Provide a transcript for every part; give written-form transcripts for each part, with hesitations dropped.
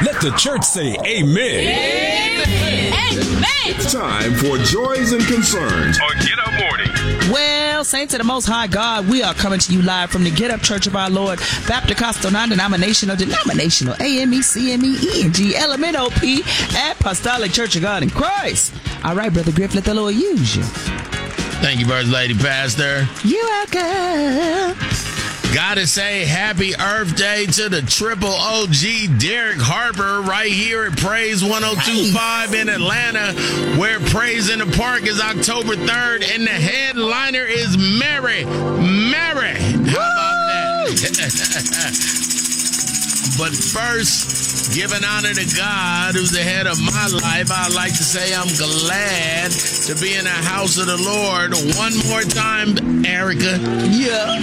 Let the church say amen. Amen. It's time for Joys and Concerns on Get Up Morning. Well, saints of the Most High God, we are coming to you live from the Get Up Church of Our Lord, Baptist Costal, non-denominational, AME, CME, ENG, LMNOP, Apostolic Church of God in Christ. All right, Brother Griff, let the Lord use you. Thank you, First Lady Pastor. You're welcome. Gotta say happy Earth Day to the triple OG Derek Harper right here at Praise 102.5 in Atlanta, where Praise in the Park is October 3rd, and the headliner is Mary. How about that? But first, giving honor to God, who's the head of my life, I'd like to say I'm glad to be in the house of the Lord one more time, Erica. Yeah.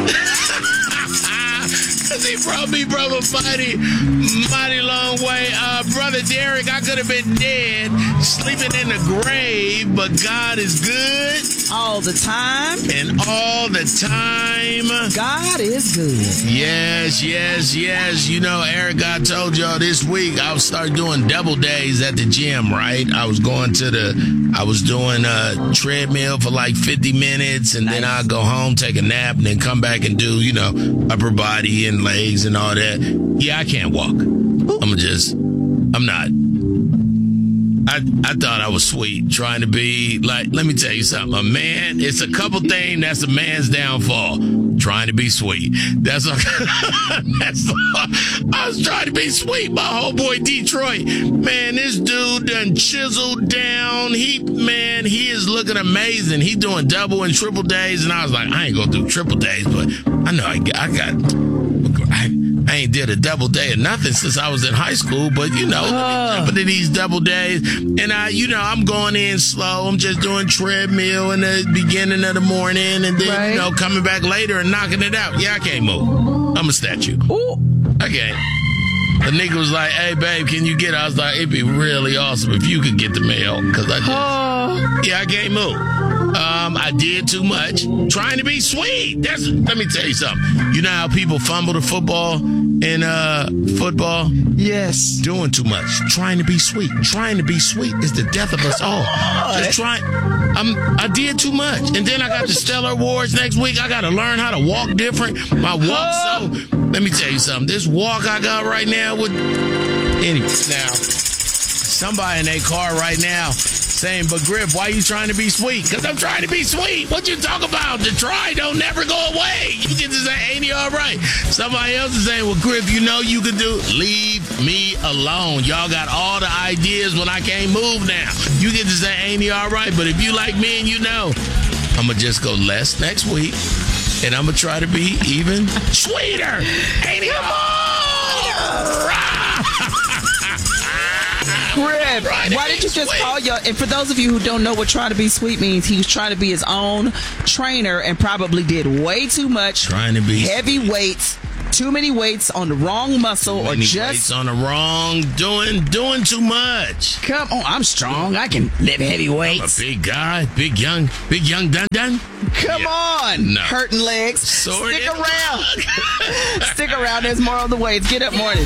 Because he brought me from a mighty long way. Brother Derek, I could have been dead, sleeping in the grave, but God is good. All the time. And all the time. God is good. Yes. You know, Eric, I told y'all this week I'll start doing double days at the gym, right? I was doing a treadmill for like 50 minutes, and then I'll go home, take a nap, and then come back and do, upper body and legs and all that. Yeah, I can't walk. I'm not. I thought I was sweet, trying to be like, let me tell you something. A man, it's a couple things that's a man's downfall. Trying to be sweet. I was trying to be sweet. My whole boy Detroit. Man, this dude done chiseled down. He is looking amazing. He doing double and triple days. And I was like, I ain't gonna do triple days, but I know I ain't did a double day of nothing since I was in high school, but jumping to these double days, and I'm going in slow. I'm just doing treadmill in the beginning of the morning, and then coming back later and knocking it out. Yeah, I can't move. I'm a statue. Ooh. I can't. The nigga was like, "Hey, babe, can you get it?" I was like, "It'd be really awesome if you could get the mail," because I can't move. I did too much trying to be sweet. Let me tell you something. You know how people fumble the football in football? Yes. Doing too much. Trying to be sweet. Trying to be sweet is the death of us all. Just trying. I did too much. And then I got the Stellar Awards next week. I got to learn how to walk different. My walk, let me tell you something. This walk I got right now somebody in their car right now saying, "But Griff, why you trying to be sweet?" Because I'm trying to be sweet. What you talk about? The try don't never go away. You get to say, "Ain't he all right?" Somebody else is saying, "Well, Griff, you could do." Leave me alone. Y'all got all the ideas when I can't move now. You get to say, "Ain't he all right?" But if you like me and I'm going to just go less next week, and I'm going to try to be even sweeter. Ain't he all right? Griff, why did you just call and for those of you who don't know what trying to be sweet means, he was trying to be his own trainer and probably did way too much. Trying to be heavy weights, too many weights on the wrong muscle, or just weights on the wrong, doing too much. Come on, I'm strong. I can lift heavy weights. I'm a big guy, big young dun. Come on, no. Hurting legs. Sorted. Stick around. Stick around. There's more on the way. It's Get Up Morning.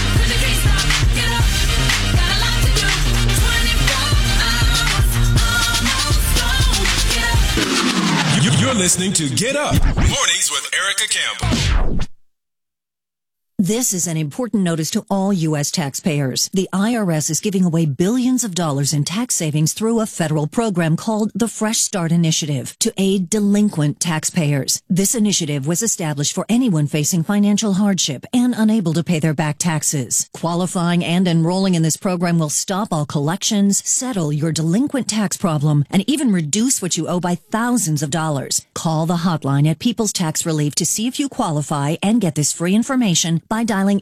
You're listening to Get Up Mornings with Erica Campbell. This is an important notice to all U.S. taxpayers. The IRS is giving away billions of dollars in tax savings through a federal program called the Fresh Start Initiative to aid delinquent taxpayers. This initiative was established for anyone facing financial hardship and unable to pay their back taxes. Qualifying and enrolling in this program will stop all collections, settle your delinquent tax problem, and even reduce what you owe by thousands of dollars. Call the hotline at People's Tax Relief to see if you qualify and get this free information by dialing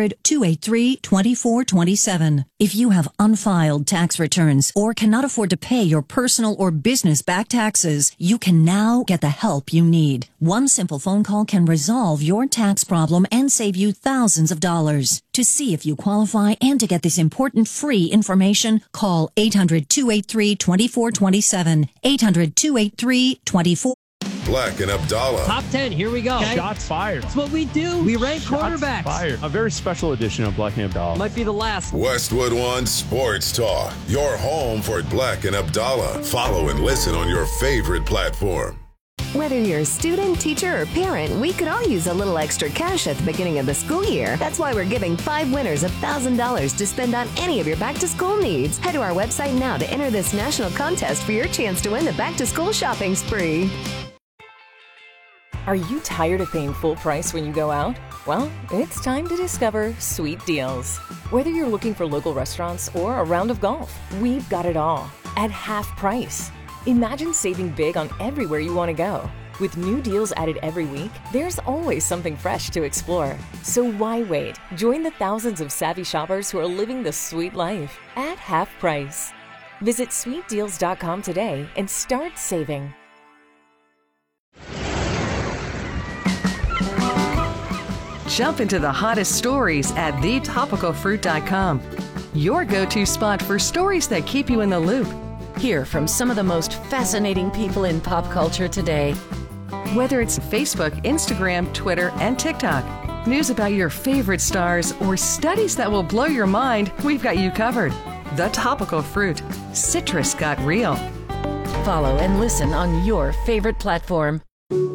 800-283-2427. If you have unfiled tax returns or cannot afford to pay your personal or business back taxes, you can now get the help you need. One simple phone call can resolve your tax problem and save you thousands of dollars. To see if you qualify and to get this important free information, call 800-283-2427. 800-283-2427. Black and Abdallah. Top 10, here we go. Okay. Shots fired. That's what we do. We rank quarterbacks. Fired. A very special edition of Black and Abdallah. Might be the last. Westwood One Sports Talk, your home for Black and Abdallah. Follow and listen on your favorite platform. Whether you're a student, teacher, or parent, we could all use a little extra cash at the beginning of the school year. That's why we're giving 5 winners $1,000 to spend on any of your back-to-school needs. Head to our website now to enter this national contest for your chance to win the back-to-school shopping spree. Are you tired of paying full price when you go out? Well, it's time to discover Sweet Deals. Whether you're looking for local restaurants or a round of golf, we've got it all at half price. Imagine saving big on everywhere you want to go. With new deals added every week, there's always something fresh to explore. So why wait? Join the thousands of savvy shoppers who are living the sweet life at half price. Visit sweetdeals.com today and start saving. Jump into the hottest stories at thetopicalfruit.com. Your go-to spot for stories that keep you in the loop. Hear from some of the most fascinating people in pop culture today. Whether it's Facebook, Instagram, Twitter, and TikTok, news about your favorite stars, or studies that will blow your mind, we've got you covered. The Topical Fruit. Citrus got real. Follow and listen on your favorite platform.